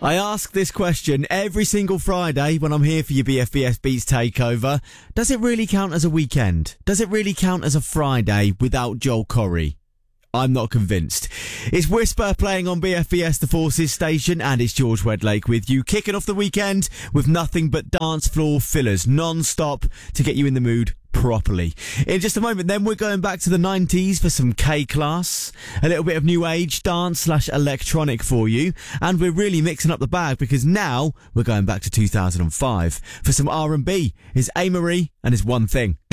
I ask this question every single Friday when I'm here for your BFBS Beats Takeover. Does it really count as a weekend? Does it really count as a Friday without Joel Corry? I'm not convinced. It's Whisper playing on BFBS The Forces station, and it's George Wedlake with you, kicking off the weekend with nothing but dance floor fillers non-stop to get you in the mood properly. In just a moment then, we're going back to the 90s for some K-Class, a little bit of new age dance/electronic for you, and we're really mixing up the bag because now we're going back to 2005 for some R&B. It's A. Marie and it's One Thing.